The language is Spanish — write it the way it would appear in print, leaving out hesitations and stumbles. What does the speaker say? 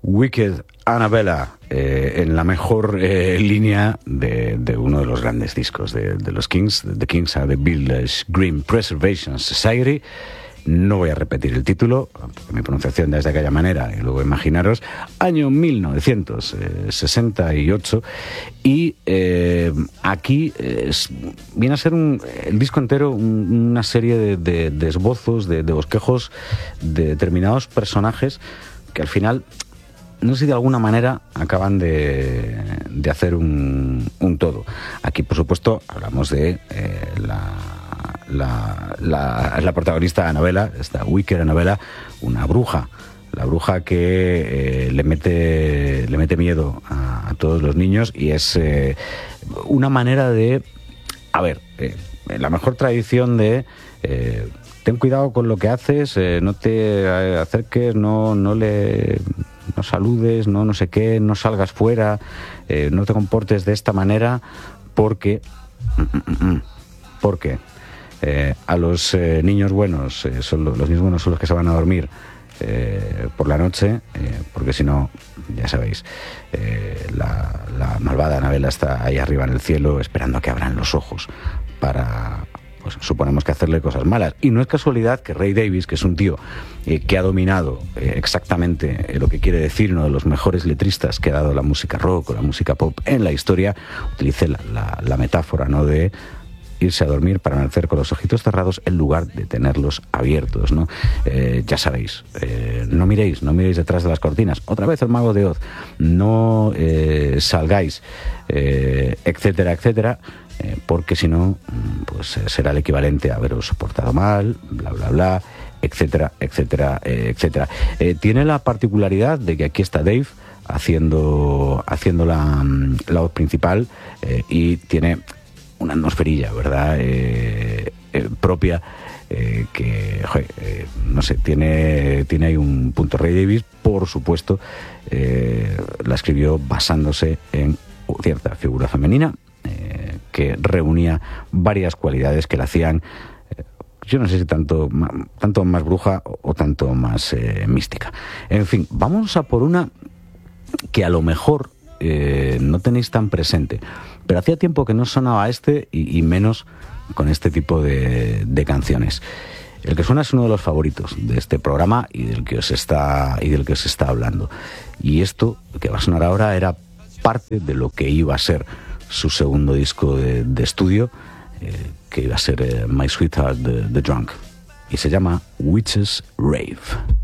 Wicked Annabella, en la mejor línea de uno de los grandes discos de los Kings, The Kings are the Village Green Preservation Society. No voy a repetir el título, porque mi pronunciación ya es de aquella manera, y luego imaginaros, año 1968, y aquí viene a ser el disco entero una serie de esbozos, de bosquejos de determinados personajes que al final, no sé si de alguna manera acaban de hacer un todo. Aquí, por supuesto, hablamos de la protagonista Annabella, esta Wicked Annabella, una bruja. La bruja que le mete miedo a todos los niños, y es una manera de, en la mejor tradición de ten cuidado con lo que haces, no te acerques, no saludes, no sé qué, no salgas fuera, no te comportes de esta manera, porque a los niños buenos, los niños buenos son los que se van a dormir por la noche, porque si no, ya sabéis, la malvada Annabella está ahí arriba en el cielo esperando a que abran los ojos para, pues suponemos, que hacerle cosas malas. Y no es casualidad que Ray Davies, que es un tío que ha dominado exactamente lo que quiere decir, uno de los mejores letristas que ha dado la música rock o la música pop en la historia, utilice la metáfora, ¿no?, de irse a dormir para nacer con los ojitos cerrados en lugar de tenerlos abiertos, ¿no? Ya sabéis, no miréis detrás de las cortinas. Otra vez el mago de Oz. No salgáis, etcétera, etcétera, porque si no, pues será el equivalente a haberos portado mal, bla, bla, bla, etcétera, etcétera, etcétera. Tiene la particularidad de que aquí está Dave haciendo la voz principal, y tiene una atmosferilla, ¿verdad?, propia, que, no sé, tiene ahí un punto. Ray Davies, por supuesto, la escribió basándose en cierta figura femenina que reunía varias cualidades que la hacían, yo no sé si tanto más bruja o tanto más mística. En fin, vamos a por una que a lo mejor no tenéis tan presente, pero hacía tiempo que no sonaba y menos con este tipo de canciones. El que suena es uno de los favoritos de este programa y del que os está hablando. Y esto que va a sonar ahora era parte de lo que iba a ser su segundo disco de estudio, que iba a ser My Sweetheart the Drunk, y se llama Witch's Rave.